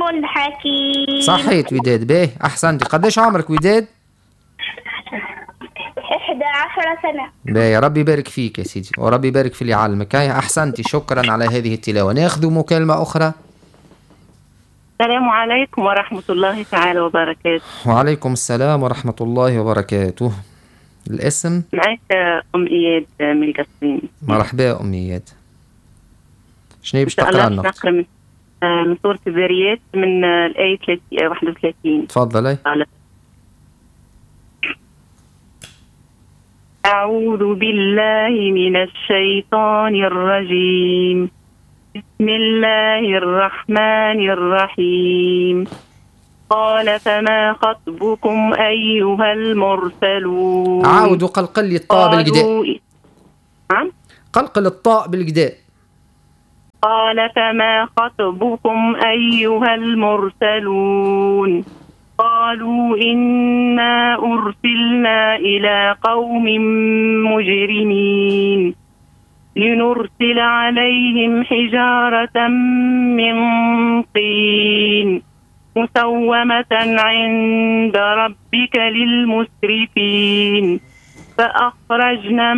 الحكيم. صحيت وداد، باهي أحسنتي. قداش عمرك وداد؟ 11 سنة. باهي، ربي يبارك فيك يا سيدي وربي يبارك في اللي علمك. هاي أحسنتي، شكرا على هذه التلاوة. ناخذ مكالمة أخرى. السلام عليكم ورحمة الله تعالى وبركاته. وعليكم السلام ورحمة الله وبركاته. الاسم؟ معك أم إياد من القصرين. مرحبا أم إياد، شنو باش إن شاء تقرأ الله لنا؟ نقرأ من سورة الذريات من الآية 31. تفضلي. أعوذ بالله من الشيطان الرجيم. بسم الله الرحمن الرحيم. قال فما خطبكم أيها المرسلون. عاودوا قلقل لي الطاء بالقداء. نعم، قلقل الطاء بالقداء. قال فما خطبكم أيها المرسلون. قالوا إنا أرسلنا إلى قوم مجرمين لنرسل عليهم حجارة من طين مسومة عند ربك للمسرفين. فأخرجنا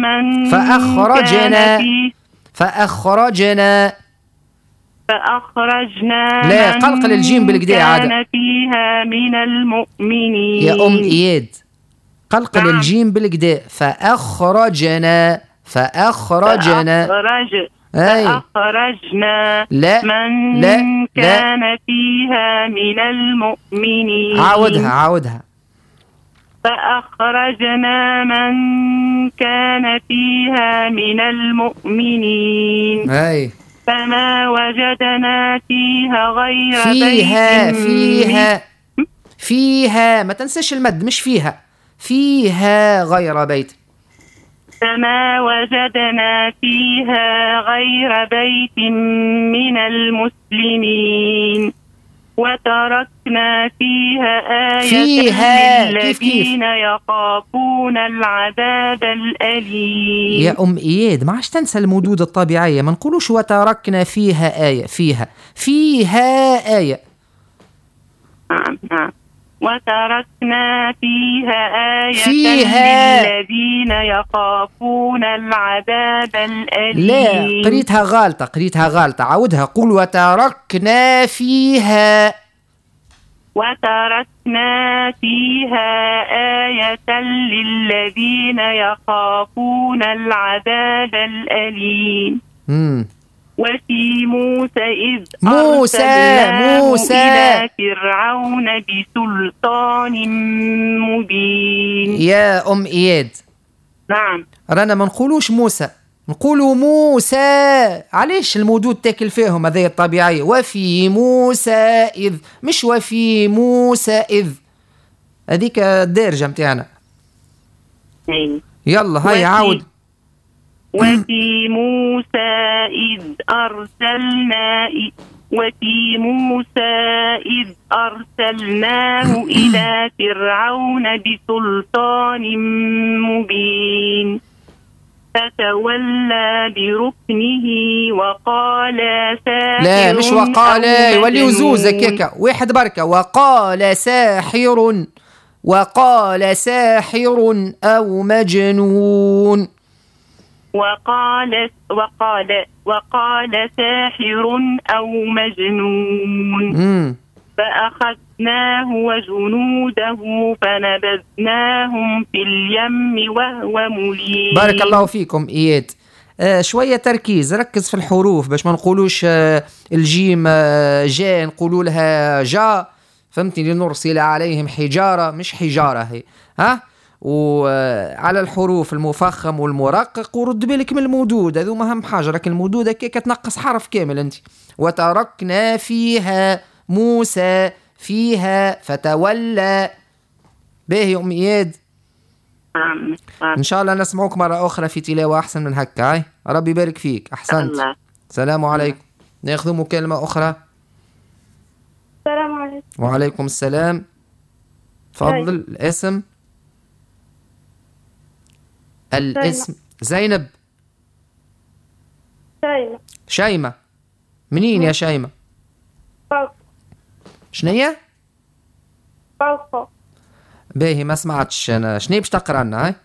لا قلقل الجيم بالقداء عادة. كان فيها من المؤمنين. يا أم إياد قلقل نعم. الجيم بالقداء. فأخرجنا فأخرجنا لا من لا كان لا فيها من المؤمنين. عاودها. فأخرجنا من كان فيها من المؤمنين. هاي فما وجدنا فيها غير فيها ما تنساش المد، مش فيها غير بيت. فما وجدنا فيها غير بيت من المسلمين وتركنا فيها آية للذين يخافون العذاب الأليم. يا أم إياد ما عادش تنسى المدود الطبيعية، ما نقولوش وتركنا فيها آية. فيها آية. نعم. وتركنا فيها آية للذين يخافون العذاب الأليم. لا قريتها غالطة. عودها، قول وتركنا فيها. وتركنا فيها آية للذين يخافون العذاب الأليم. وفي موسى إذ أرسلناه إلى فرعون بسلطان مبين. يا أم إياد نعم، رانا ما نقولوش موسى، نقولوا موسى. علاش المودود تاكل فيهم هذه الطبيعية. وفي موسى إذ، مش وفي موسى إذ، هذيك الدارجة متاعنا. يلا هاي عاود. وفي موسى إذ أرسلناه إلى فرعون بسلطان مبين فتولى بركنه وقال ساحر. لا مش وقال، يولي وزوزك هكا واحد بركة. وقال ساحر أو مجنون. وقال ساحر أو مجنون. فأخذناه وجنوده فنبذناهم في اليم وهو مليم. بارك الله فيكم إياد. شوية تركيز، ركز في الحروف باش ما نقولوش الجيم جاء نقولوا لها جاء، فهمتني؟ لنرسل عليهم حجارة، مش حجارة هي. وعلى الحروف المفخم والمرقق، ورد بالك من المدود، هذو مهم حاجة. لكن المدود كيك تنقص حرف كامل انت. وتركنا فيها موسى فيها فتولى. باهي أم إياد، إن شاء الله نسمعوك مرة أخرى في تلاوة أحسن من هكا. ربي يبارك فيك، أحسنت. السلام عليكم. ناخذ مكالمة أخرى. السلام عليكم. وعليكم السلام. تفضل. الاسم؟ زينب. شيمة. منين يا شيمة؟ شنيا؟ فوق. باهي ما سمعتش انا، شنو باش تقرا لنا؟ هاي